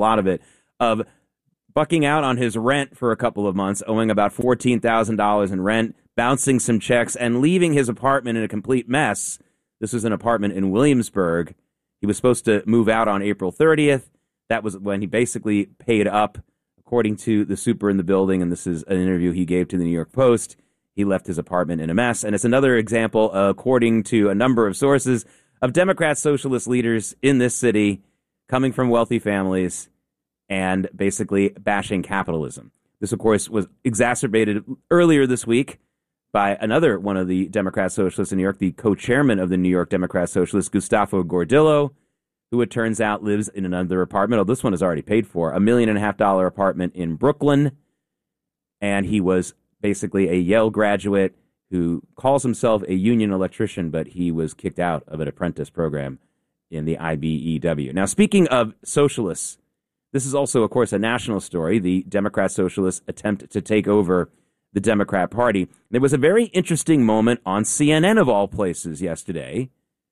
a lot of it, of bucking out on his rent for a couple of months, owing about $14,000 in rent, bouncing some checks, and leaving his apartment in a complete mess. This was an apartment in Williamsburg. He was supposed to move out on April 30th. That was when he basically paid up, according to the super in the building, and this is an interview he gave to the New York Post. He left his apartment in a mess, and it's another example, according to a number of sources, of Democrat socialist leaders in this city coming from wealthy families and basically bashing capitalism. This, of course, was exacerbated earlier this week by another one of the Democrat socialists in New York, the co-chairman of the New York Democrat Socialists, Gustavo Gordillo, who it turns out lives in another apartment. Oh, this one is already paid for, $1.5 million apartment in Brooklyn. And he was basically a Yale graduate who calls himself a union electrician, but he was kicked out of an apprentice program in the IBEW. Now, speaking of socialists, this is also, of course, a national story. The Democrat socialists attempt to take over the Democrat Party. There was a very interesting moment on CNN, of all places, yesterday,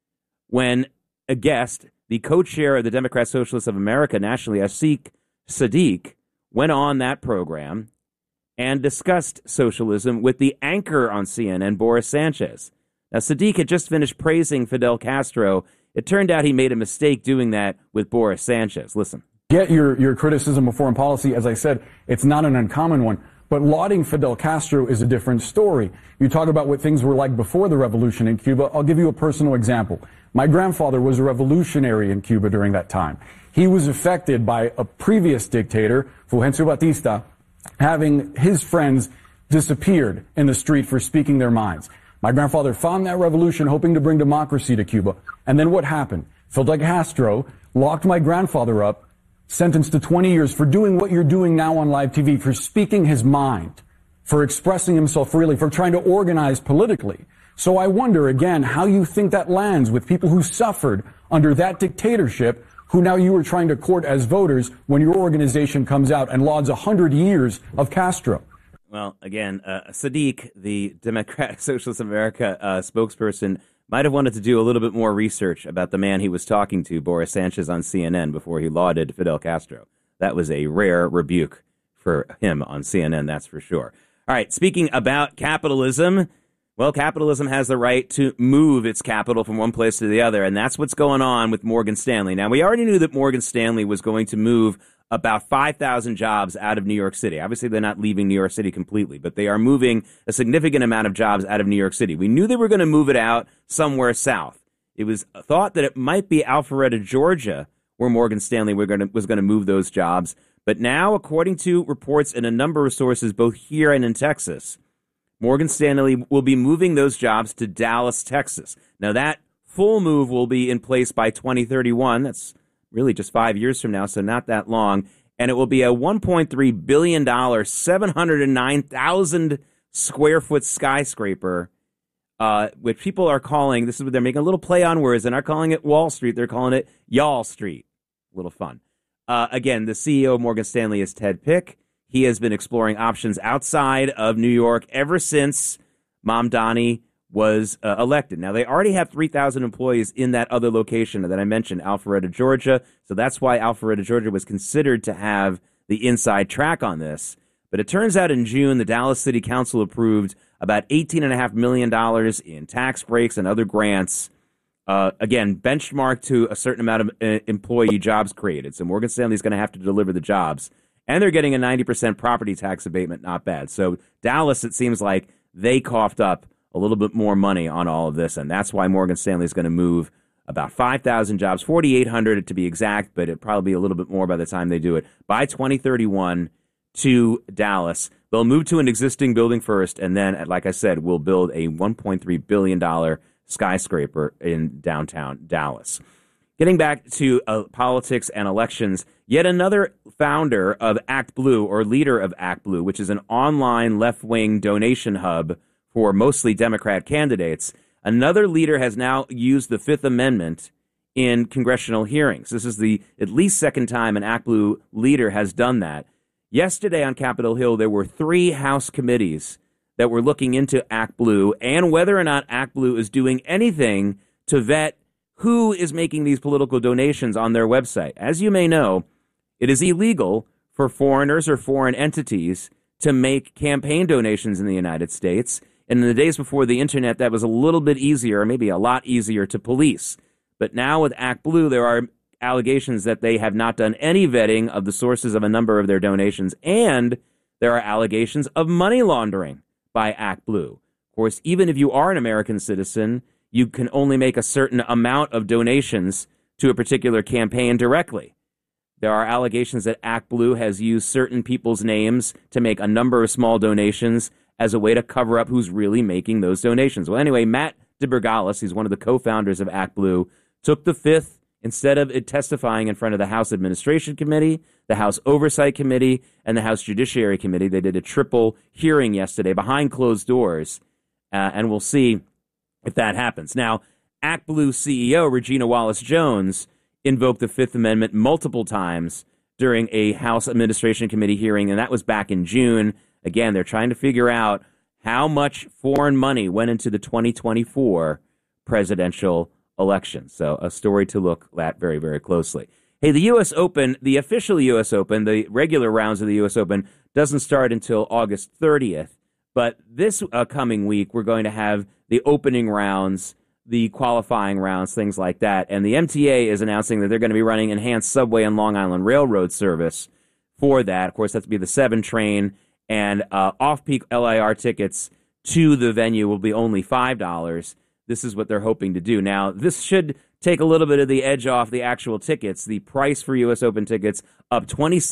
when a guest, the co-chair of the Democrat Socialists of America nationally, Asif Sadiq, went on that program and discussed socialism with the anchor on CNN, Boris Sanchez. Now, Sadiq had just finished praising Fidel Castro. It turned out he made a mistake doing that with Boris Sanchez. Listen. Get your criticism of foreign policy. As I said, it's not an uncommon one. But lauding Fidel Castro is a different story. You talk about what things were like before the revolution in Cuba. I'll give you a personal example. My grandfather was a revolutionary in Cuba during that time. He was affected by a previous dictator, Fulgencio Batista, having his friends disappeared in the street for speaking their minds. My grandfather found that revolution, hoping to bring democracy to Cuba. And then what happened? Fidel Castro locked my grandfather up, sentenced to 20 years for doing what you're doing now on live TV, for speaking his mind, for expressing himself freely, for trying to organize politically. So I wonder, again, how you think that lands with people who suffered under that dictatorship, who now you are trying to court as voters when your organization comes out and lauds 100 years of Castro. Well, again, Sadiq, the Democratic Socialist of America spokesperson, might have wanted to do a little bit more research about the man he was talking to, Boris Sanchez, on CNN before he lauded Fidel Castro. That was a rare rebuke for him on CNN, that's for sure. All right, speaking about capitalism, well, capitalism has the right to move its capital from one place to the other, and that's what's going on with Morgan Stanley. Now, we already knew that Morgan Stanley was going to move about 5,000 jobs out of New York City. Obviously, they're not leaving New York City completely, but they are moving a significant amount of jobs out of New York City. We knew they were going to move it out somewhere south. It was thought that it might be Alpharetta, Georgia, where Morgan Stanley was going to move those jobs. But now, according to reports in a number of sources, both here and in Texas, Morgan Stanley will be moving those jobs to Dallas, Texas. Now, that full move will be in place by 2031. That's really just 5 years from now, so not that long. And it will be a $1.3 billion, 709,000 square foot skyscraper, which people are calling, this is what they're making a little play on words. They're not calling it Wall Street. They're calling it Y'all Street. A little fun. Again, the CEO of Morgan Stanley is Ted Pick. He has been exploring options outside of New York ever since Mamdani was elected. Now, they already have 3,000 employees in that other location that I mentioned, Alpharetta, Georgia. So that's why Alpharetta, Georgia was considered to have the inside track on this. But it turns out in June, the Dallas City Council approved about $18.5 million in tax breaks and other grants, again, benchmarked to a certain amount of employee jobs created. So Morgan Stanley's going to have to deliver the jobs. And they're getting a 90% property tax abatement, not bad. So Dallas, it seems like they coughed up a little bit more money on all of this, and that's why Morgan Stanley is going to move about 5,000 jobs, 4,800 to be exact, but it'll probably be a little bit more by the time they do it, by 2031 to Dallas. They'll move to an existing building first, and then, like I said, we'll build a $1.3 billion skyscraper in downtown Dallas. Getting back to politics and elections, yet another founder of Act Blue, or leader of Act Blue, which is an online left-wing donation hub for mostly Democrat candidates, another leader has now used the Fifth Amendment in congressional hearings. This is the at least second time an Act Blue leader has done that. Yesterday on Capitol Hill, there were 3 House committees that were looking into Act Blue and whether or not Act Blue is doing anything to vet who is making these political donations on their website. As you may know, It is illegal for foreigners or foreign entities to make campaign donations in the United States. And in the days before the internet, that was a little bit easier, maybe a lot easier to police. But now with Act Blue, there are allegations that they have not done any vetting of the sources of a number of their donations, and there are allegations of money laundering by Act Blue. Of course, even if you are an American citizen, you can only make a certain amount of donations to a particular campaign directly. There are allegations that Act Blue has used certain people's names to make a number of small donations as a way to cover up who's really making those donations. Well, anyway, Matt DeBergalis, he's one of the co-founders of Act Blue, took the fifth instead of it testifying in front of the House Administration Committee, the House Oversight Committee, and the House Judiciary Committee. They did a triple hearing yesterday behind closed doors, and we'll see if that happens. Now, Act Blue CEO Regina Wallace-Jones invoked the Fifth Amendment multiple times during a House Administration Committee hearing, and that was back in June. Again, they're trying to figure out how much foreign money went into the 2024 presidential election. So a story to look at very, very closely. Hey, the U.S. Open, the official U.S. Open, the regular rounds of the U.S. Open doesn't start until August 30th. But this coming week, we're going to have the opening rounds, the qualifying rounds, things like that. And the MTA is announcing that they're going to be running enhanced subway and Long Island Railroad service for that. Of course, that's to be the 7 train, and off-peak LIR tickets to the venue will be only $5. This is what they're hoping to do. Now, this should take a little bit of the edge off the actual tickets. The price for U.S. Open tickets up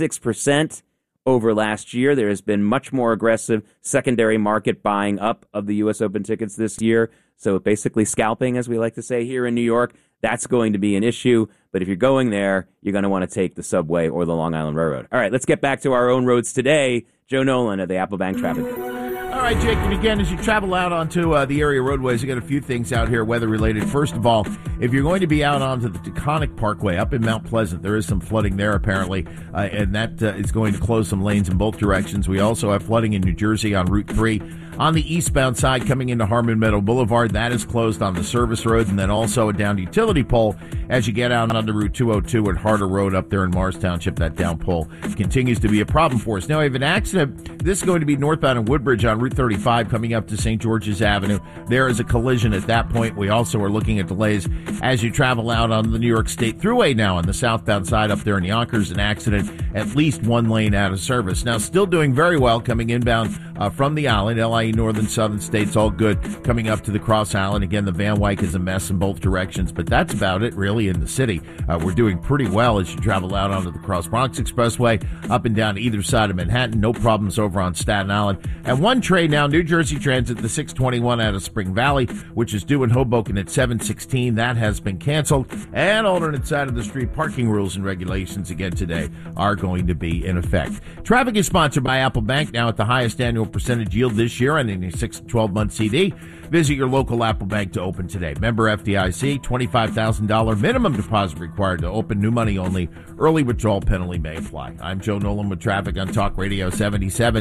26% over last year. There has been much more aggressive secondary market buying up of the U.S. Open tickets this year. So basically scalping, as we like to say here in New York, that's going to be an issue. But if you're going there, you're going to want to take the subway or the Long Island Railroad. All right, let's get back to our own roads today. Joe Nolan of the Applebank Traffic. All right, Jake, and again, as you travel out onto the area roadways, you got a few things out here weather-related. First of all, if you're going to be out onto the Taconic Parkway up in Mount Pleasant, there is some flooding there apparently, and that is going to close some lanes in both directions. We also have flooding in New Jersey on Route 3. On the eastbound side coming into Harmon Meadow Boulevard, that is closed on the service road, and then also a downed utility pole as you get out onto Route 202 at Harder Road up there in Mars Township. That down pole continues to be a problem for us. Now, we have an accident. This is going to be northbound in Woodbridge on Route 35 coming up to St. George's Avenue. There is a collision at that point. We also are looking at delays as you travel out on the New York State Thruway now on the southbound side up there in Yonkers. An accident, at least one lane out of service. Now, still doing very well coming inbound from the island, LIE Northern Southern States, all good coming up to the Cross Island. Again, the Van Wyck is a mess in both directions, but that's about it really in the city. We're doing pretty well as you travel out onto the Cross Bronx Expressway, up and down either side of Manhattan. No problems over on Staten Island. And one train now, New Jersey Transit, the 621 out of Spring Valley, which is due in Hoboken at 7:16. That has been canceled. And alternate side of the street, parking rules and regulations again today are going to be in effect. Traffic is sponsored by Apple Bank, now at the highest annual percentage yield this year on any 6 to 12-month CD. Visit your local Apple Bank to open today. Member FDIC, $25,000 minimum deposit required to open. New money only. Early withdrawal penalty may apply. I'm Joe Nolan with traffic on Talk Radio 77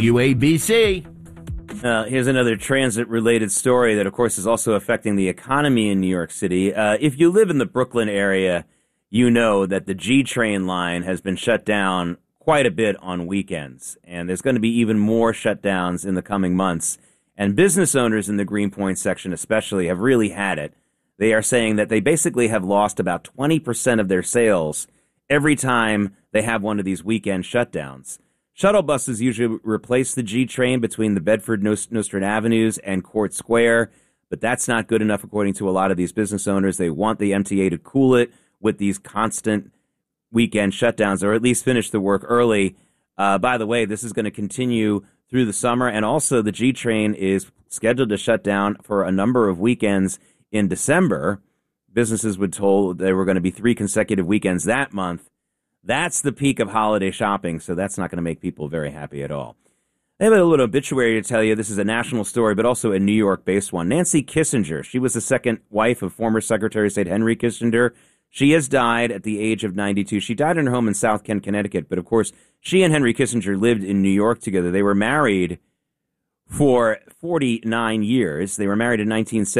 WABC. Here's another transit-related story that, of course, is also affecting the economy in New York City. If you live in the Brooklyn area, you know that the G train line has been shut down quite a bit on weekends, and there's going to be even more shutdowns in the coming months. And business owners in the Greenpoint section especially have really had it. They are saying that they basically have lost about 20% of their sales every time they have one of these weekend shutdowns. Shuttle buses usually replace the G train between the Bedford Nostrand Avenues and Court Square, but that's not good enough according to a lot of these business owners. They want the MTA to cool it with these constant weekend shutdowns, or at least finish the work early. By the way, this is going to continue through the summer, and also the G train is scheduled to shut down for a number of weekends in December. Businesses were told there were going to be 3 consecutive weekends that month. That's the peak of holiday shopping, so that's not going to make people very happy at all. I have a little obituary to tell you. This is a national story, but also a New York-based one. Nancy Kissinger, she was the second wife of former Secretary of State Henry Kissinger. She has died at the age of 92. She died in her home in South Kent, Connecticut. But, of course, she and Henry Kissinger lived in New York together. They were married for 49 years. They were married in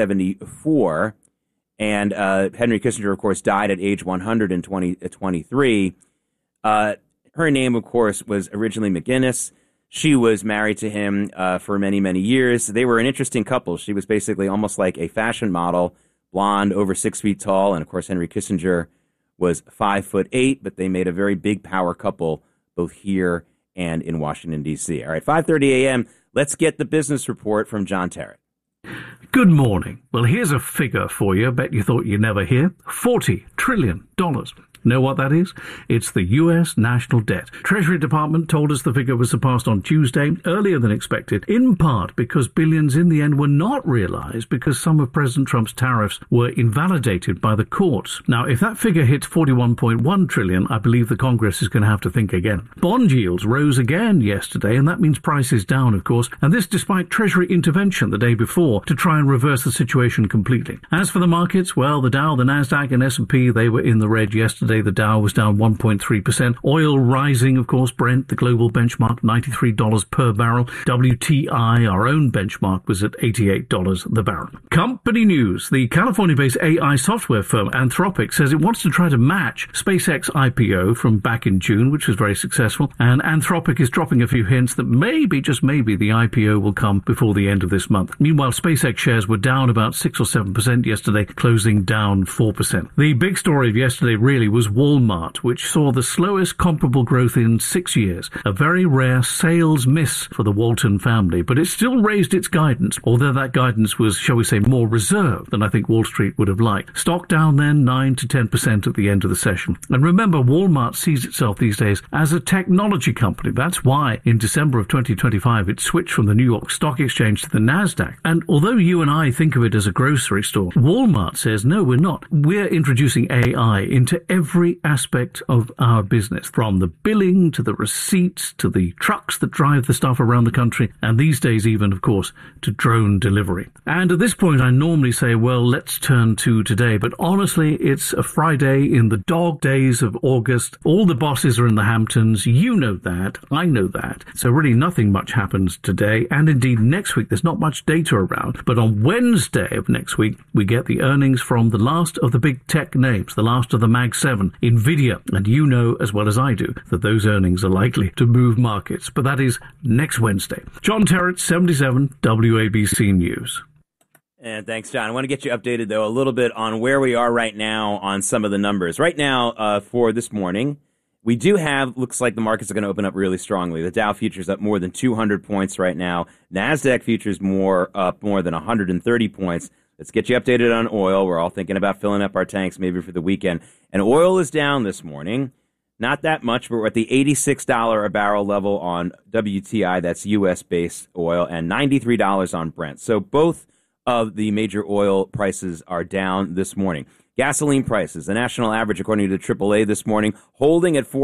1974. And Henry Kissinger, of course, died at age 123. Her name, of course, was originally McGinnis. She was married to him for many, many years. They were an interesting couple. She was basically almost like a fashion model, blonde, over 6 feet tall. And, of course, Henry Kissinger was 5'8", but they made a very big power couple both here and in Washington, D.C. All right, 5:30 a.m., let's get the business report from John Terrett. Good morning. Well, here's a figure for you. I bet you thought you'd never hear. $40 trillion. Know what that is? It's the U.S. national debt. Treasury Department told us the figure was surpassed on Tuesday, earlier than expected, in part because billions in the end were not realized because some of President Trump's tariffs were invalidated by the courts. Now, if that figure hits $41.1 trillion, I believe the Congress is going to have to think again. Bond yields rose again yesterday, and that means prices down, of course, and this despite Treasury intervention the day before to try and reverse the situation completely. As for the markets, well, the Dow, the Nasdaq, and S&P, they were in the red yesterday. The Dow was down 1.3%. Oil rising, of course. Brent, the global benchmark, $93 per barrel. WTI, our own benchmark, was at $88 the barrel. Company news. The California-based AI software firm Anthropic says it wants to try to match SpaceX IPO from back in June, which was very successful. And Anthropic is dropping a few hints that maybe, just maybe, the IPO will come before the end of this month. Meanwhile, SpaceX shares were down about 6 or 7% yesterday, closing down 4%. The big story of yesterday really was Walmart, which saw the slowest comparable growth in 6 years. A very rare sales miss for the Walton family, but it still raised its guidance, although that guidance was, shall we say, more reserved than I think Wall Street would have liked. Stock down then 9 to 10% at the end of the session. And remember, Walmart sees itself these days as a technology company. That's why in December of 2025 it switched from the New York Stock Exchange to the Nasdaq. And although you and I think of it as a grocery store, Walmart says, no, we're not. We're introducing AI into every aspect of our business, from the billing to the receipts to the trucks that drive the stuff around the country, and these days even, of course, to drone delivery. And at this point, I normally say, well, let's turn to today, but honestly, it's a Friday in the dog days of August. All the bosses are in the Hamptons. You know that. I know that. So really nothing much happens today, and indeed next week there's not much data around, but on Wednesday of next week, we get the earnings from the last of the big tech names, the last of the Mag 7, NVIDIA, and you know as well as I do that those earnings are likely to move markets, but that is next Wednesday. John Terrett, 77 WABC News. And thanks, John. I want to get you updated, though, a little bit on where we are right now on some of the numbers. Right now, for this morning, we do have, looks like the markets are going to open up really strongly. The Dow futures up more than 200 points right now. NASDAQ futures up more than 130 points. Let's get you updated on oil. We're all thinking about filling up our tanks maybe for the weekend. And oil is down this morning. Not that much, but we're at the $86 a barrel level on WTI. That's U.S.-based oil, and $93 on Brent. So both of the major oil prices are down this morning. Gasoline prices, the national average, according to the AAA this morning, holding at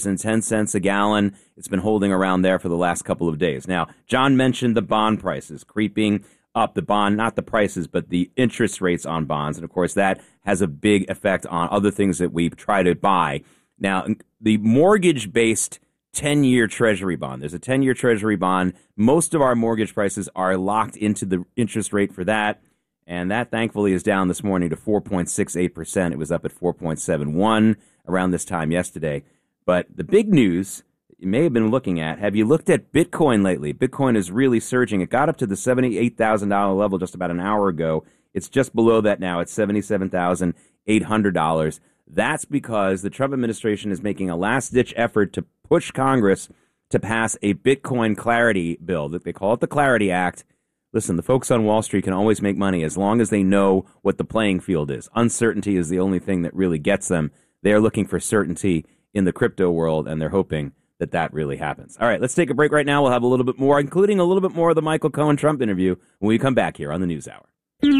$4.10 a gallon. It's been holding around there for the last couple of days. Now, John mentioned the bond prices creeping up, the bond, not the prices, but the interest rates on bonds. And, of course, that has a big effect on other things that we try to buy. Now, the mortgage-based 10-year Treasury bond, there's a 10-year Treasury bond. Most of our mortgage prices are locked into the interest rate for that. And that, thankfully, is down this morning to 4.68%. It was up at 4.71 around this time yesterday. But the big news you may have been looking at, have you looked at Bitcoin lately? Bitcoin is really surging. It got up to the $78,000 level just about an hour ago. It's just below that now. It's $77,800. That's because the Trump administration is making a last-ditch effort to push Congress to pass a Bitcoin clarity bill. They call it the Clarity Act. Listen, the folks on Wall Street can always make money as long as they know what the playing field is. Uncertainty is the only thing that really gets them. They're looking for certainty in the crypto world, and they're hoping that that really happens. All right, let's take a break right now. We'll have a little bit more, including a little bit more of the Michael Cohen Trump interview when we come back here on the News Hour.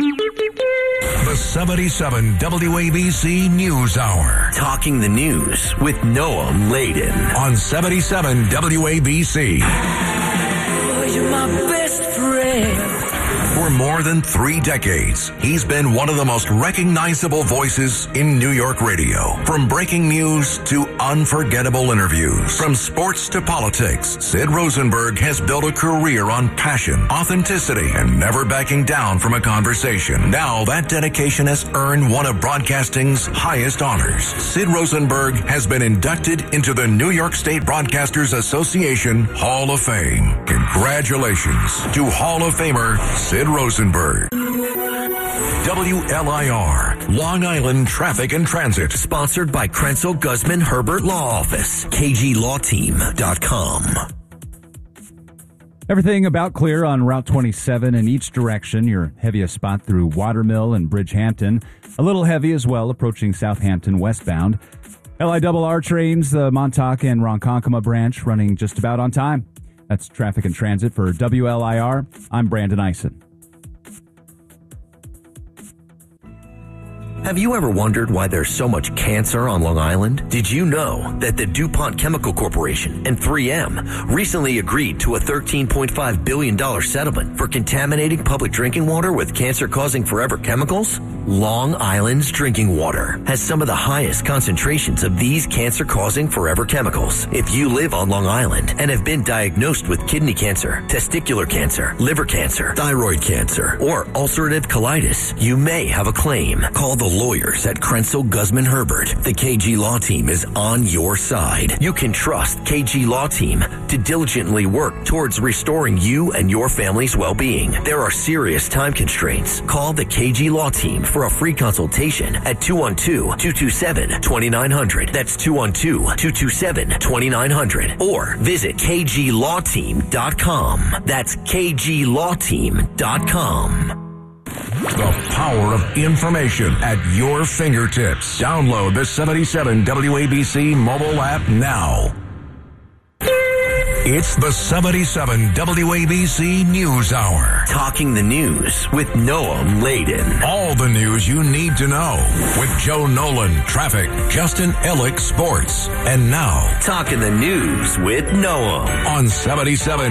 The 77 WABC News Hour. Talking the news with Noam Laden. On 77 WABC. Oh, you're my best friend. For more than 3 decades, he's been one of the most recognizable voices in New York radio. From breaking news to unforgettable interviews, from sports to politics, Sid Rosenberg has built a career on passion, authenticity, and never backing down from a conversation. Now that dedication has earned one of broadcasting's highest honors. Sid Rosenberg has been inducted into the New York State Broadcasters Association Hall of Fame. Congratulations to Hall of Famer Sid Rosenberg. WLIR, Long Island Traffic and Transit. Sponsored by Krenzel Guzman Herbert Law Office. KGLawTeam.com. Everything about clear on Route 27 in each direction. Your heaviest spot through Watermill and Bridgehampton. A little heavy as well approaching Southampton westbound. LIRR trains, the Montauk and Ronkonkoma branch running just about on time. That's Traffic and Transit for WLIR. I'm Brandon Eisen. Have you ever wondered why there's so much cancer on Long Island? Did you know that the DuPont Chemical Corporation and 3M recently agreed to a $13.5 billion settlement for contaminating public drinking water with cancer-causing forever chemicals? Long Island's drinking water has some of the highest concentrations of these cancer-causing forever chemicals. If you live on Long Island and have been diagnosed with kidney cancer, testicular cancer, liver cancer, thyroid cancer, or ulcerative colitis, you may have a claim. Call the lawyers at Krenzel Guzman Herbert. The KG Law Team is on your side. You can trust KG Law Team to diligently work towards restoring you and your family's well-being. There are serious time constraints. Call the KG Law Team for a free consultation at 212-227-2900. That's 212-227-2900. Or visit KGLawTeam.com. That's KGLawTeam.com. The power of information at your fingertips. Download the 77 WABC mobile app now. It's the 77 WABC News Hour. Talking the news with Noam Laden. All the news you need to know with Joe Nolan, traffic, Justin Ellick, sports. And now, Talking the news with Noam on 77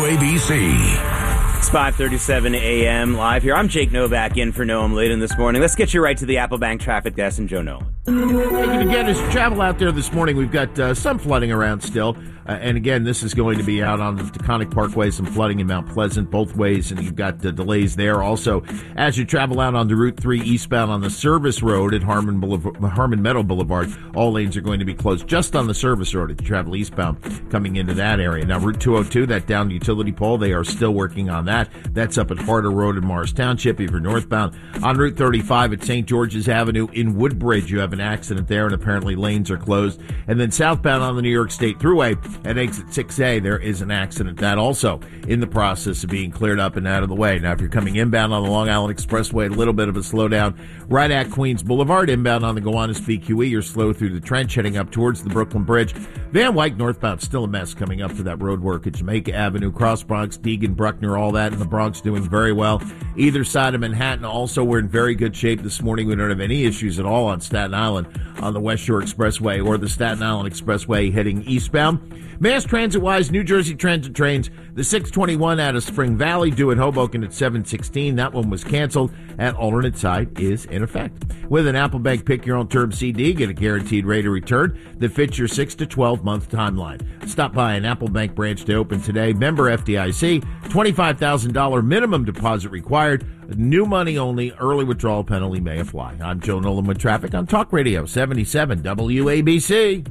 WABC. It's 5:37 a.m. live here. I'm Jake Novak in for Noam Laden this morning. Let's get you right to the Applebank traffic desk and Joe Nolan. Thank you again. As you travel out there this morning, we've got some flooding around still. And again, this is going to be out on the Taconic Parkway, some flooding in Mount Pleasant both ways, and you've got delays there. Also, as you travel out on the Route 3 eastbound on the Service Road at Harmon Meadow Boulevard, all lanes are going to be closed just on the Service Road if you travel eastbound coming into that area. Now, Route 202, that downed utility pole, they are still working on that. That's up at Harder Road in Morris Township if you're northbound. On Route 35 at St. George's Avenue in Woodbridge, you have an accident there, and apparently lanes are closed. And then southbound on the New York State Thruway at exit 6A, there is an accident. That also in the process of being cleared up and out of the way. Now, if you're coming inbound on the Long Island Expressway, a little bit of a slowdown right at Queens Boulevard. Inbound on the Gowanus BQE, you're slow through the trench heading up towards the Brooklyn Bridge. Van Wyck northbound, still a mess coming up to that road work at Jamaica Avenue, Cross Bronx, Deegan, Bruckner, all that in the Bronx doing very well. Either side of Manhattan, also, we're in very good shape this morning. We don't have any issues at all on Staten Island on the West Shore Expressway or the Staten Island Expressway heading eastbound. Mass transit-wise, New Jersey Transit trains, the 621 out of Spring Valley due at Hoboken at 7:16. That one was canceled, and alternate side is in effect. With an Applebank pick-your-own-term CD, get a guaranteed rate of return that fits your 6 to 12-month timeline. Stop by an Applebank branch to open today. Member FDIC, $25,000 minimum deposit required. New money only. Early withdrawal penalty may apply. I'm Joe Nolan with traffic on Talk Radio 77 WABC.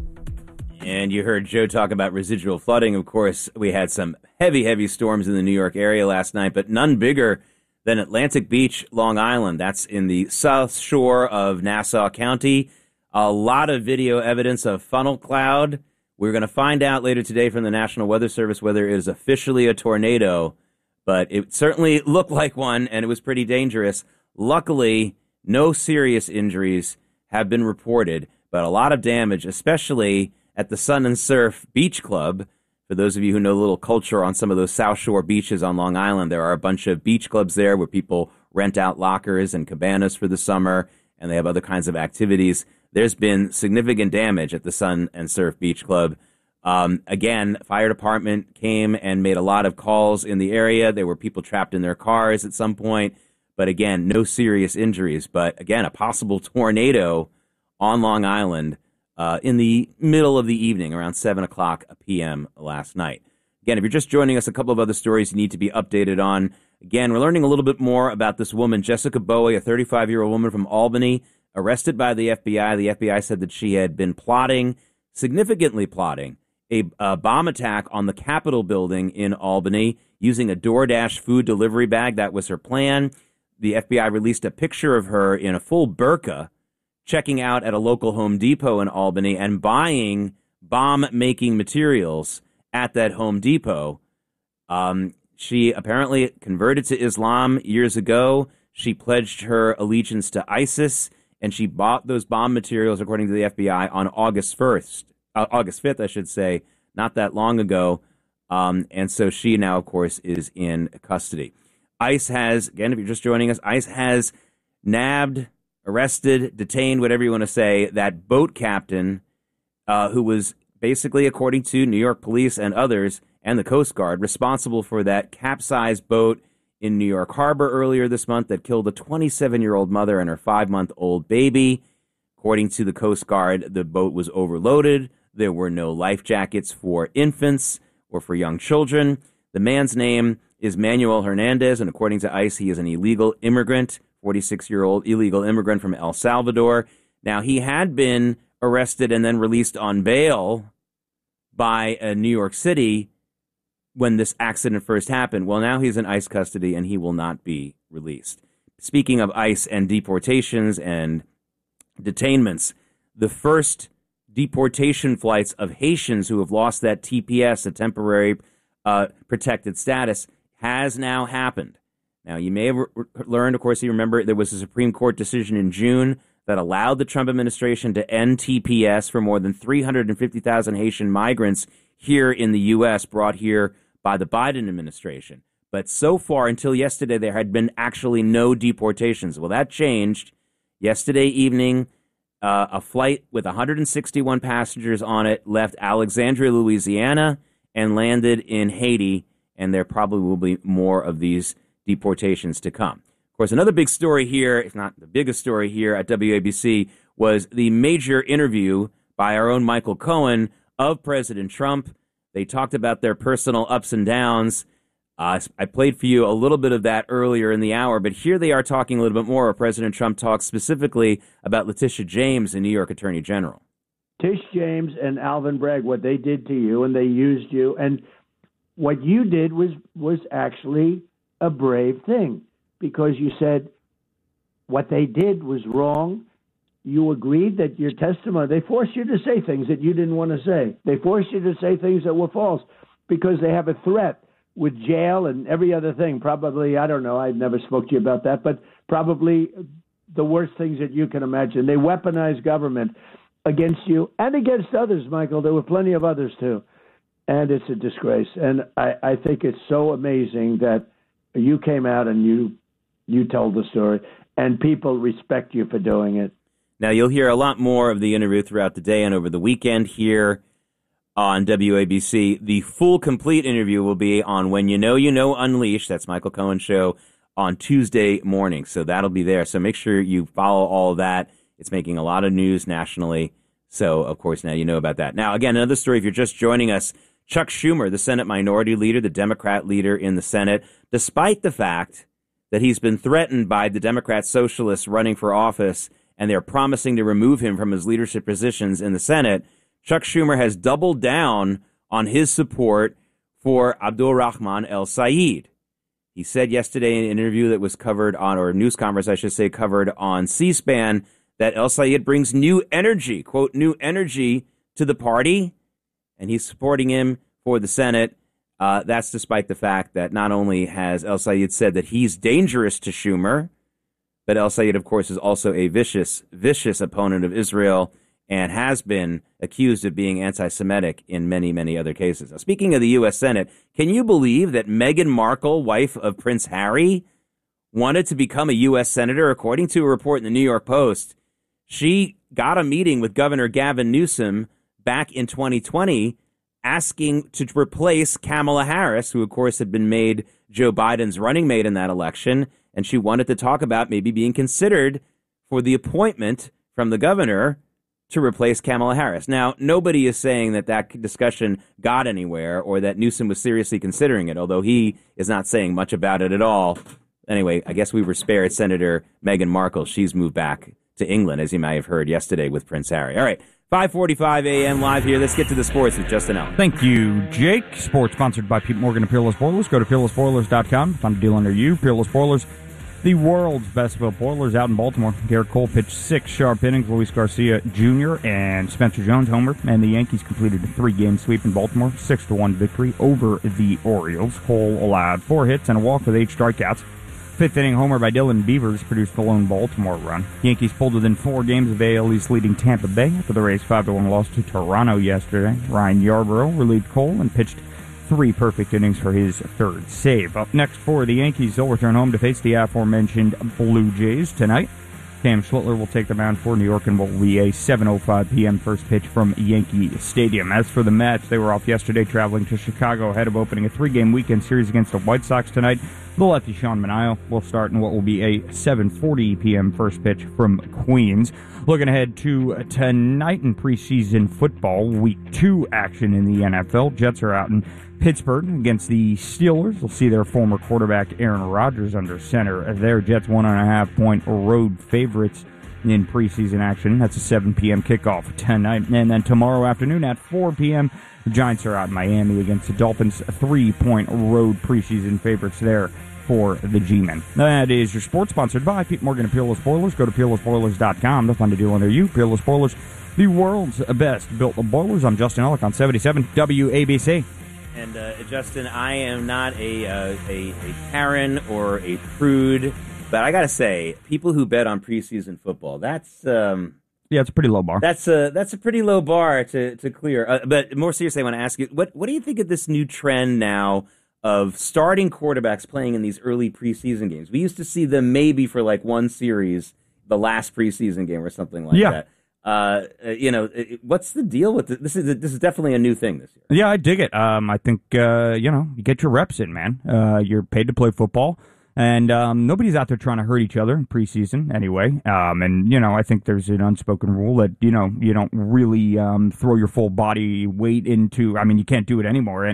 And you heard Joe talk about residual flooding. Of course, we had some heavy storms in the New York area last night, but none bigger than Atlantic Beach, Long Island. That's in the south shore of Nassau County. A lot of video evidence of funnel cloud. We're going to find out later today from the National Weather Service whether it is officially a tornado, but it certainly looked like one, and it was pretty dangerous. Luckily, no serious injuries have been reported, but a lot of damage, especially at the Sun and Surf Beach Club. For those of you who know a little culture on some of those South Shore beaches on Long Island, there are a bunch of beach clubs there where people rent out lockers and cabanas for the summer, and they have other kinds of activities. There's been significant damage at the Sun and Surf Beach Club. Again, fire department came and made a lot of calls in the area. There were people trapped in their cars at some point. But again, no serious injuries. But again, a possible tornado on Long Island in the middle of the evening, around 7 o'clock p.m. last night. Again, if you're just joining us, a couple of other stories you need to be updated on. Again, we're learning a little bit more about this woman, Jessica Bowie, a 35-year-old woman from Albany, arrested by the FBI. The FBI said that she had been significantly plotting, a bomb attack on the Capitol building in Albany using a DoorDash food delivery bag. That was her plan. The FBI released a picture of her in a full burqa, checking out at a local Home Depot in Albany and buying bomb-making materials at that Home Depot. She apparently converted to Islam years ago. She pledged her allegiance to ISIS, and she bought those bomb materials, according to the FBI, on August 5th, I should say, not that long ago. And so she now, of course, is in custody. ICE has, again, if you're just joining us, ICE has nabbed, arrested, detained, whatever you want to say, that boat captain who was basically, according to New York police and others and the Coast Guard, responsible for that capsized boat in New York Harbor earlier this month that killed a 27-year-old mother and her 5-month-old baby. According to the Coast Guard, the boat was overloaded. There were no life jackets for infants or for young children. The man's name is Manuel Hernandez, and according to ICE, he is an illegal immigrant, 46-year-old illegal immigrant from El Salvador. Now, he had been arrested and then released on bail by New York City when this accident first happened. Well, now he's in ICE custody, and he will not be released. Speaking of ICE and deportations and detainments, the first deportation flights of Haitians who have lost that TPS, a temporary protected status, has now happened. Now, you may have learned, of course, you remember there was a Supreme Court decision in June that allowed the Trump administration to end TPS for more than 350,000 Haitian migrants here in the U.S., brought here by the Biden administration. But so far, until yesterday, there had been actually no deportations. Well, that changed. Yesterday evening, a flight with 161 passengers on it left Alexandria, Louisiana, and landed in Haiti, and there probably will be more of these deportations to come. Of course, another big story here, if not the biggest story here at WABC, was the major interview by our own Michael Cohen of President Trump. They talked about their personal ups and downs. I played for you a little bit of that earlier in the hour, but here they are talking a little bit more. President Trump talks specifically about Letitia James, the New York Attorney General. Tish James and Alvin Bragg, what they did to you, and they used you, and what you did was actually a brave thing, because you said what they did was wrong. You agreed that your testimony, they forced you to say things that you didn't want to say. They forced you to say things that were false because they have a threat with jail and every other thing. Probably, I don't know, I never spoke to you about that, but probably the worst things that you can imagine. They weaponize government against you and against others, Michael. There were plenty of others, too. And it's a disgrace. And I think it's so amazing that you came out and you told the story, and people respect you for doing it. Now, you'll hear a lot more of the interview throughout the day and over the weekend here on WABC. The full, complete interview will be on When You Know Unleashed. That's Michael Cohen's show on Tuesday morning. So that'll be there. So make sure you follow all of that. It's making a lot of news nationally. So, of course, now you know about that. Now, again, another story, if you're just joining us, Chuck Schumer, the Senate Minority Leader, the Democrat leader in the Senate, despite the fact that he's been threatened by the Democrat socialists running for office and they're promising to remove him from his leadership positions in the Senate, Chuck Schumer has doubled down on his support for Abdul Rahman El-Sayed. He said yesterday in an interview that was covered on, or news conference, I should say, covered on C-SPAN, that El-Sayed brings new energy, quote, new energy to the party, and he's supporting him for the Senate. That's despite the fact that not only has El-Sayed said that he's dangerous to Schumer, but El-Sayed, of course, is also a vicious, vicious opponent of Israel and has been accused of being anti-Semitic in many, many other cases. Now, speaking of the U.S. Senate, can you believe that Meghan Markle, wife of Prince Harry, wanted to become a U.S. Senator? According to a report in the New York Post, she got a meeting with Governor Gavin Newsom back in 2020 asking to replace Kamala Harris, who, of course, had been made Joe Biden's running mate in that election. And she wanted to talk about maybe being considered for the appointment from the governor to replace Kamala Harris. Now, nobody is saying that discussion got anywhere or that Newsom was seriously considering it, although he is not saying much about it at all. Anyway, I guess we were spared Senator Meghan Markle. She's moved back to England, as you may have heard yesterday with Prince Harry. All right, 5:45 a.m. live here. Let's get to the sports with Justin Allen. Thank you, Jake. Sports sponsored by Pete Morgan and Peerless Boilers. Go to peerlessboilers.com. Find a deal under you. Peerless Boilers, the world's best built boilers out in Baltimore. Garrett Cole pitched 6 sharp innings. Luis Garcia Jr. and Spencer Jones homer. And the Yankees completed a 3-game sweep in Baltimore. 6-1 victory over the Orioles. Cole allowed 4 hits and a walk with 8 strikeouts. 5th inning homer by Dylan Beavers produced the lone Baltimore run. Yankees pulled within 4 games of AL East leading Tampa Bay after the Rays' 5-1 loss to Toronto yesterday. Ryan Yarbrough relieved Cole and pitched 3 perfect innings for his 3rd save. Up next for the Yankees, they'll return home to face the aforementioned Blue Jays tonight. Cam Schlittler will take the mound for New York and will be a 7:05 p.m. first pitch from Yankee Stadium. As for the Mets, they were off yesterday traveling to Chicago ahead of opening a 3-game weekend series against the White Sox tonight. The lefty Sean Manaea will start in what will be a 7:40 p.m. first pitch from Queens. Looking ahead to tonight in preseason football, Week 2 action in the NFL. Jets are out in Pittsburgh against the Steelers. We'll see their former quarterback Aaron Rodgers under center. Their Jets 1.5-point road favorites in preseason action. That's a 7 p.m. kickoff tonight. And then tomorrow afternoon at 4 p.m., the Giants are out in Miami against the Dolphins. 3-point road preseason favorites there for the G-Men. That is your sports, sponsored by Pete Morgan and Peerless Boilers. Go to peerlessboilers.com to find a deal under you. Peerless Boilers, the world's best built boilers. I'm Justin Ellick on 77 WABC. And Justin, I am not a Karen or a prude, but I got to say, people who bet on preseason football, that's it's a pretty low bar. That's a pretty low bar to clear. But more seriously, I want to ask you, what do you think of this new trend now of starting quarterbacks playing in these early preseason games? We used to see them maybe for like one series, the last preseason game or something like that. What's the deal with this? This is definitely a new thing this year. Yeah, I dig it. I think you get your reps in, man. You're paid to play football, and nobody's out there trying to hurt each other in preseason anyway. And I think there's an unspoken rule that you don't really throw your full body weight into. I mean, you can't do it anymore.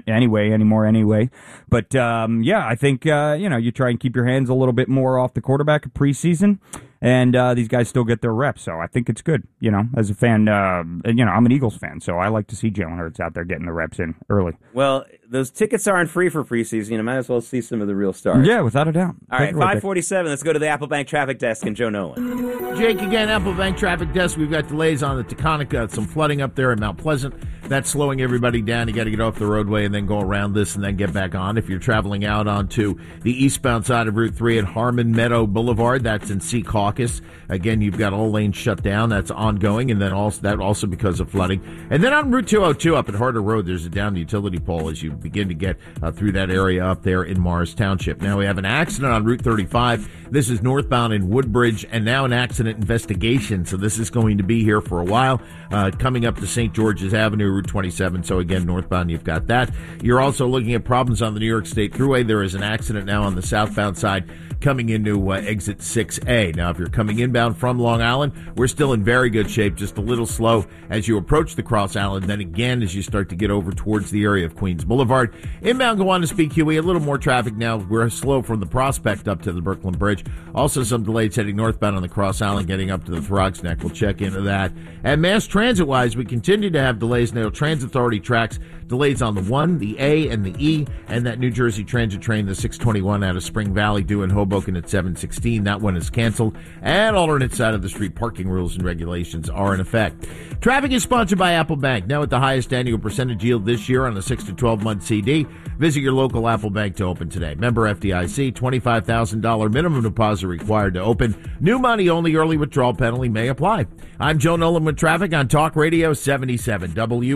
But I think you try and keep your hands a little bit more off the quarterback in preseason. And these guys still get their reps, so I think it's good. As a fan, I'm an Eagles fan, so I like to see Jalen Hurts out there getting the reps in early. Well, those tickets aren't free for preseason. You might as well see some of the real stars. Yeah, without a doubt. All right, 5:47. Let's go to the Apple Bank traffic desk and Joe Nolan. Jake, again, Apple Bank traffic desk. We've got delays on the Taconic, some flooding up there in Mount Pleasant. That's slowing everybody down. You got to get off the roadway and then go around this and then get back on. If you're traveling out onto the eastbound side of Route 3 at Harmon Meadow Boulevard, that's in Sea Caucus. Again, you've got all lanes shut down. That's ongoing, and then also because of flooding. And then on Route 202 up at Harder Road, there's a downed utility pole as you begin to get through that area up there in Morris Township. Now we have an accident on Route 35. This is northbound in Woodbridge, and now an accident investigation. So this is going to be here for a while. Coming up to St. George's Avenue, Route 27. So again, northbound, you've got that. You're also looking at problems on the New York State Thruway. There is an accident now on the southbound side coming into exit 6A. Now, if you're coming inbound from Long Island, we're still in very good shape, just a little slow as you approach the Cross Island. Then again, as you start to get over towards the area of Queens Boulevard. Inbound Gowanus PQE, a little more traffic now. We're slow from the Prospect up to the Brooklyn Bridge. Also some delays heading northbound on the Cross Island, getting up to the Throgs Neck. We'll check into that. And mass transit-wise, we continue to have delays now. Transit Authority tracks delays on the 1, the A, and the E, and that New Jersey Transit train, the 621 out of Spring Valley, due in Hoboken at 7:16. That one is canceled. And alternate side of the street parking rules and regulations are in effect. Traffic is sponsored by Apple Bank. Now at the highest annual percentage yield this year on a 6 to 12-month CD. Visit your local Apple Bank to open today. Member FDIC, $25,000 minimum deposit required to open. New money only, early withdrawal penalty may apply. I'm Joe Nolan with traffic on Talk Radio 77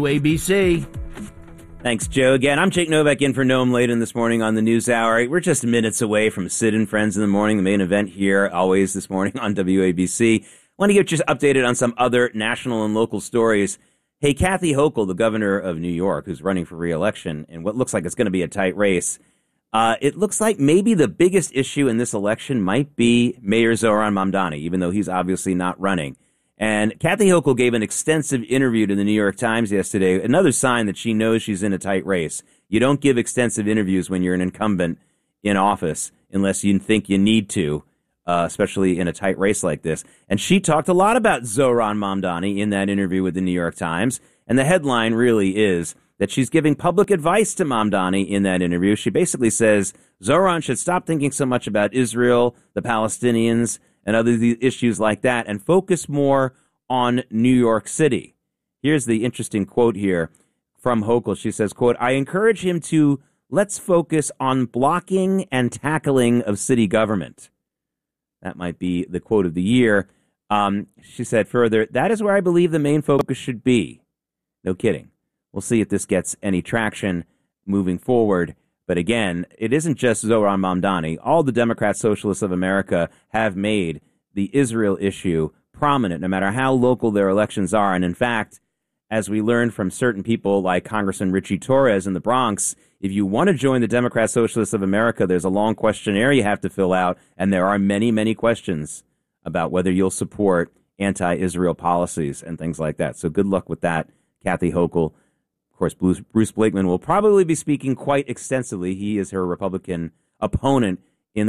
WABC. Thanks, Joe. Again, I'm Jake Novak in for Noam Layden this morning on the News Hour. We're just minutes away from Sid and Friends in the Morning, the main event here, always this morning on WABC. I want to get you updated on some other national and local stories. Hey, Kathy Hochul, the governor of New York, who's running for re-election in what looks like it's going to be a tight race, it looks like maybe the biggest issue in this election might be Mayor Zohran Mamdani, even though he's obviously not running. And Kathy Hochul gave an extensive interview to the New York Times yesterday, another sign that she knows she's in a tight race. You don't give extensive interviews when you're an incumbent in office unless you think you need to, especially in a tight race like this. And she talked a lot about Zohran Mamdani in that interview with the New York Times. And the headline really is that she's giving public advice to Mamdani in that interview. She basically says Zohran should stop thinking so much about Israel, the Palestinians, and other issues like that, and focus more on New York City. Here's the interesting quote here from Hochul. She says, quote, I encourage him to let's focus on blocking and tackling of city government. That might be the quote of the year. She said further, that is where I believe the main focus should be. No kidding. We'll see if this gets any traction moving forward. But again, it isn't just Zohran Mamdani. All the Democrat Socialists of America have made the Israel issue prominent, no matter how local their elections are. And in fact, as we learned from certain people like Congressman Richie Torres in the Bronx, if you want to join the Democrat Socialists of America, there's a long questionnaire you have to fill out. And there are many, many questions about whether you'll support anti-Israel policies and things like that. So good luck with that, Kathy Hochul. Of course, Bruce Blakeman will probably be speaking quite extensively. He is her Republican opponent in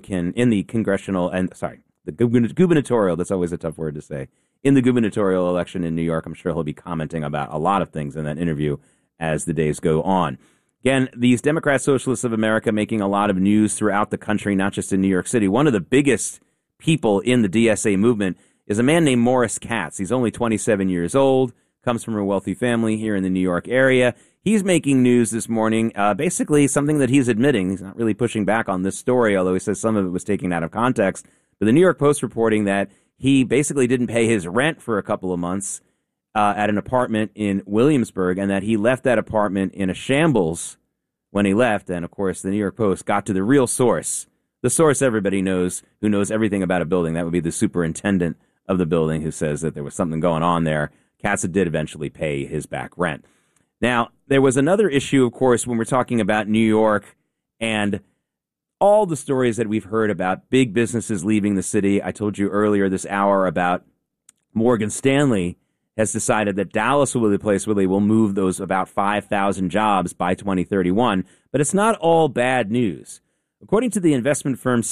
the congressional the gubernatorial. That's always a tough word to say. In the gubernatorial election in New York, I'm sure he'll be commenting about a lot of things in that interview as the days go on. Again, these Democrat Socialists of America making a lot of news throughout the country, not just in New York City. One of the biggest people in the DSA movement is a man named Morris Katz. He's only 27 years old. Comes from a wealthy family here in the New York area. He's making news this morning, basically something that he's admitting. He's not really pushing back on this story, although he says some of it was taken out of context. But the New York Post reporting that he basically didn't pay his rent for a couple of months at an apartment in Williamsburg, and that he left that apartment in a shambles when he left. And, of course, the New York Post got to the real source, the source everybody knows, who knows everything about a building. That would be the superintendent of the building, who says that there was something going on there. Katz did eventually pay his back rent. Now, there was another issue, of course, when we're talking about New York and all the stories that we've heard about big businesses leaving the city. I told you earlier this hour about Morgan Stanley has decided that Dallas will be the place where they will move those about 5,000 jobs by 2031. But it's not all bad news. According to the investment firm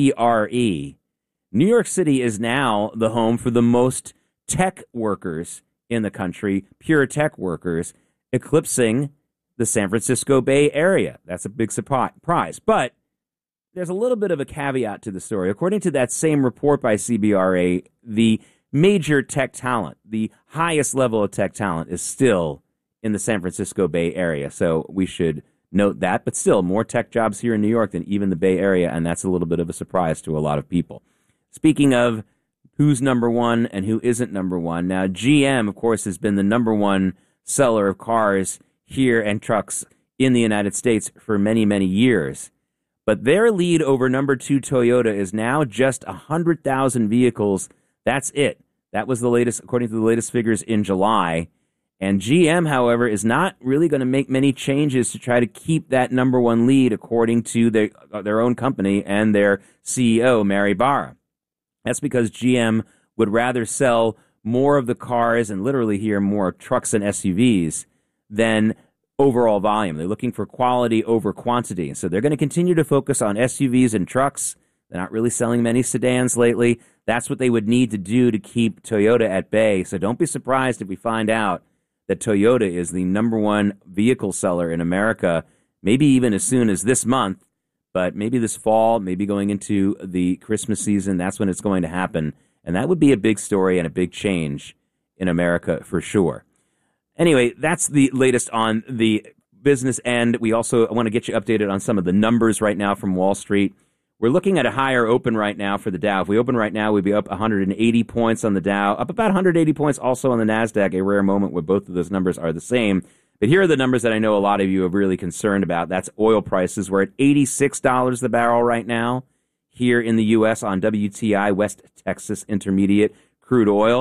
CBRE, New York City is now the home for the most tech workers in the country, pure tech workers, eclipsing the San Francisco Bay Area. That's a big surprise. But there's a little bit of a caveat to the story. According to that same report by CBRE, the major tech talent, the highest level of tech talent, is still in the San Francisco Bay Area. So we should note that. But still, more tech jobs here in New York than even the Bay Area, and that's a little bit of a surprise to a lot of people. Speaking of who's number one and who isn't number one. Now, GM, of course, has been the number one seller of cars here and trucks in the United States for many, many years. But their lead over number two Toyota is now just 100,000 vehicles. That's it. That was the latest, according to the latest figures in July. And GM, however, is not really going to make many changes to try to keep that number one lead, according to their own company and their CEO, Mary Barra. That's because GM would rather sell more of the cars, and literally here more trucks and SUVs, than overall volume. They're looking for quality over quantity. So they're going to continue to focus on SUVs and trucks. They're not really selling many sedans lately. That's what they would need to do to keep Toyota at bay. So don't be surprised if we find out that Toyota is the number one vehicle seller in America, maybe even as soon as this month. But maybe this fall, maybe going into the Christmas season, that's when it's going to happen. And that would be a big story and a big change in America for sure. Anyway, that's the latest on the business end. We also want to get you updated on some of the numbers right now from Wall Street. We're looking at a higher open right now for the Dow. If we open right now, we'd be up 180 points on the Dow, up about 180 points also on the NASDAQ, a rare moment where both of those numbers are the same. But here are the numbers that I know a lot of you are really concerned about. That's oil prices. We're at $86 the barrel right now here in the U.S. on WTI, West Texas Intermediate crude oil.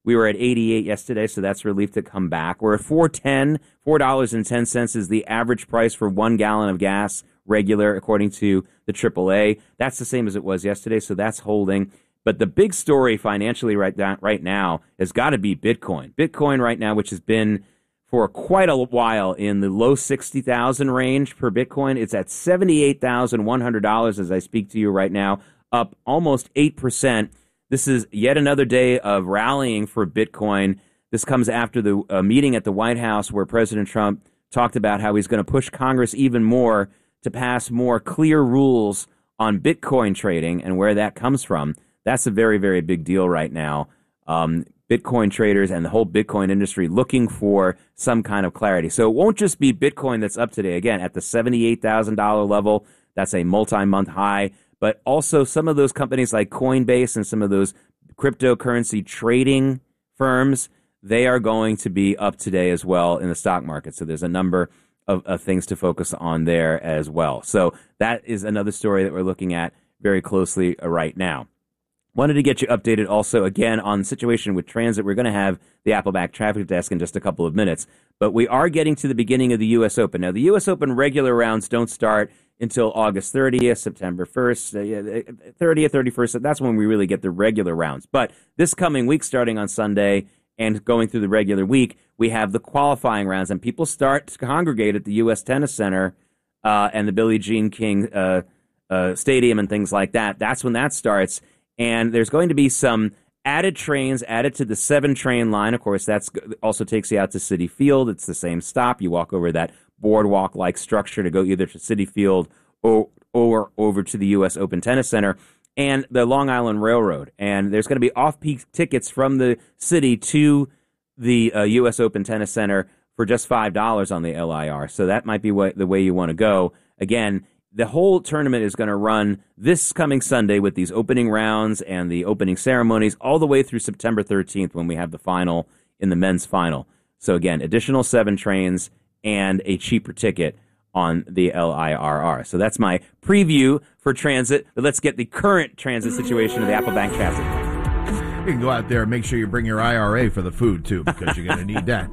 We were at 88 yesterday, so that's relief to come back. We're at $4.10 is the average price for 1 gallon of gas, regular, according to the AAA. That's the same as it was yesterday, so that's holding. But the big story financially right now has got to be Bitcoin. Bitcoin right now, which has been for quite a while in the low 60,000 range per Bitcoin. It's at $78,100 as I speak to you right now, up almost 8%. This is yet another day of rallying for Bitcoin. This comes after the meeting at the White House where President Trump talked about how he's going to push Congress even more to pass more clear rules on Bitcoin trading and where that comes from. That's a very, very big deal right now. Bitcoin traders and the whole Bitcoin industry looking for some kind of clarity. So it won't just be Bitcoin that's up today, again, at the $78,000 level. That's a multi-month high. But also some of those companies like Coinbase and some of those cryptocurrency trading firms, they are going to be up today as well in the stock market. So there's a number of things to focus on there as well. So that is another story that we're looking at very closely right now. Wanted to get you updated also, again, on the situation with transit. We're going to have the Appleback Traffic Desk in just a couple of minutes. But we are getting to the beginning of the U.S. Open. Now, the U.S. Open regular rounds don't start until August 30th, September 1st, 30th, 31st. That's when we really get the regular rounds. But this coming week, starting on Sunday and going through the regular week, we have the qualifying rounds. And people start to congregate at the U.S. Tennis Center and the Billie Jean King Stadium and things like that. That's when that starts. And there's going to be some added trains added to the 7-train line. Of course, that also takes you out to Citi Field. It's the same stop. You walk over that boardwalk-like structure to go either to Citi Field or over to the U.S. Open Tennis Center and the Long Island Railroad. And there's going to be off-peak tickets from the city to the U.S. Open Tennis Center for just $5 on the LIR. So that might be the way you want to go. Again, the whole tournament is going to run this coming Sunday with these opening rounds and the opening ceremonies all the way through September 13th when we have the final in the men's final. So again, additional 7 trains and a cheaper ticket on the LIRR. So that's my preview for transit. But let's get the current transit situation of the Applebank Traffic. You can go out there and make sure you bring your IRA for the food, too, because you're going to need that.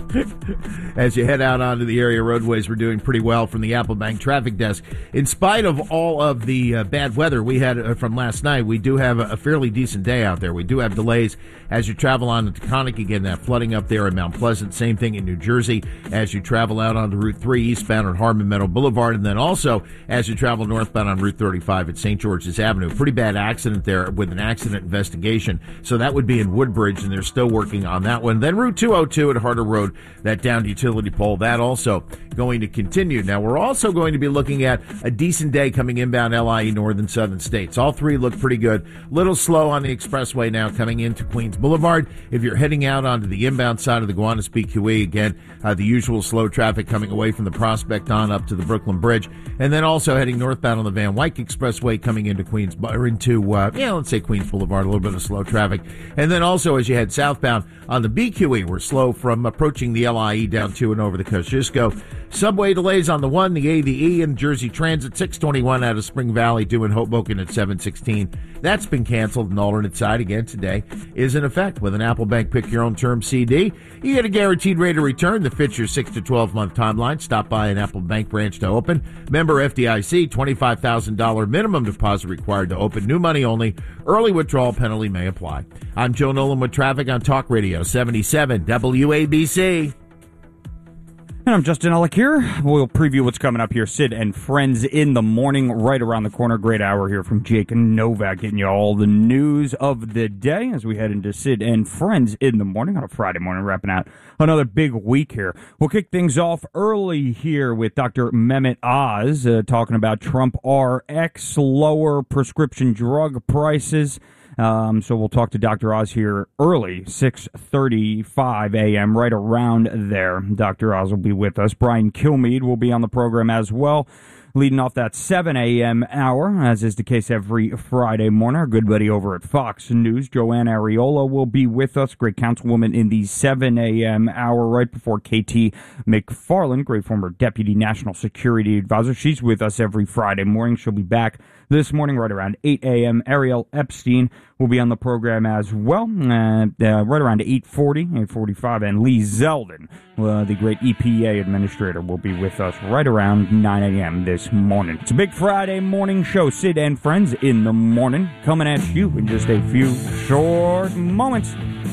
As you head out onto the area roadways, we're doing pretty well from the Applebank Traffic Desk. In spite of all of the bad weather we had from last night, we do have a fairly decent day out there. We do have delays as you travel on to Taconic. Again, that flooding up there in Mount Pleasant. Same thing in New Jersey as you travel out onto Route 3 eastbound on Harmon Meadow Boulevard. And then also as you travel northbound on Route 35 at St. George's Avenue. Pretty bad accident there with an accident investigation. So that would be in Woodbridge, and they're still working on that one. Then Route 202 at Harder Road, that downed utility pole, that also going to continue. Now, we're also going to be looking at a decent day coming inbound LIE northern southern states. All three look pretty good. Little slow on the expressway now coming into Queens Boulevard. If you're heading out onto the inbound side of the Gowanus PQE, again, the usual slow traffic coming away from the Prospect on up to the Brooklyn Bridge. And then also heading northbound on the Van Wyck Expressway coming into Queens, or into, let's say Queens Boulevard, a little bit of slow traffic. And then also as you head southbound on the BQE, we're slow from approaching the LIE down to and over the Kosciuszko. Subway delays on the 1, the A, the E, and Jersey Transit 621 out of Spring Valley doing Hoboken at 716. That's been canceled. An alternate side again today is in effect with an Applebank Pick Your Own Term CD. You get a guaranteed rate of return that fits your 6 to 12 month timeline. Stop by an Applebank branch to open. Member FDIC, $25,000 minimum deposit required to open. New money only. Early withdrawal penalty may apply. I'm Joe Nolan with traffic on Talk Radio 77 WABC. And I'm Justin Ellick here. We'll preview what's coming up here. Sid and Friends in the morning, right around the corner. Great hour here from Jake and Novak, getting you all the news of the day as we head into Sid and Friends in the morning on a Friday morning, wrapping out another big week here. We'll kick things off early here with Dr. Mehmet Oz talking about Trump RX, lower prescription drug prices. So we'll talk to Dr. Oz here early, 6:35 a.m., right around there. Dr. Oz will be with us. Brian Kilmeade will be on the program as well. Leading off that 7 a.m. hour, as is the case every Friday morning, our good buddy over at Fox News, Joanne Ariola, will be with us, great councilwoman in the 7 a.m. hour, right before KT McFarland, great former Deputy National Security Advisor. She's with us every Friday morning. She'll be back this morning right around 8 a.m. Ariel Epstein will be on the program as well, right around 8:40, 8:45, and Lee Zeldin, the great EPA administrator, will be with us right around 9 a.m. this morning. It's a big Friday morning show. Sid and Friends in the morning, coming at you in just a few short moments.